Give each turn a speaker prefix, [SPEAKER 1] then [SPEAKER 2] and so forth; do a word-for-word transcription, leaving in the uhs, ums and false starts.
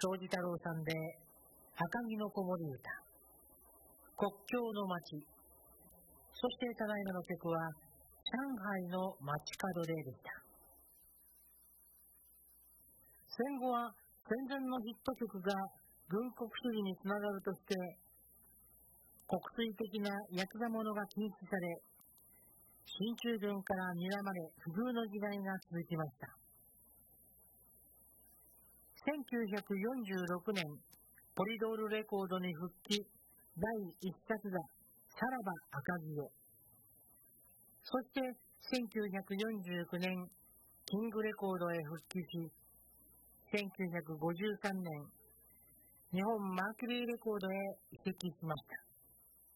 [SPEAKER 1] 庄司太郎さんで赤城の子守歌、国境の街。そしてただいまの曲は上海の街角ででした。戦後は戦前のヒット曲が軍国主義につながるとして国粋的なヤクザものが禁止され、進駐軍から睨まれ不遇の時代が続きました。せんきゅうひゃくよんじゅうろくねん、ポリドールレコードに復帰、だいいっさつがさらば赤城へ。そしてせんきゅうひゃくよんじゅうきゅうねん、キングレコードへ復帰し、せんきゅうひゃくごじゅうさんねん、日本マーキュリーレコードへ移籍しました。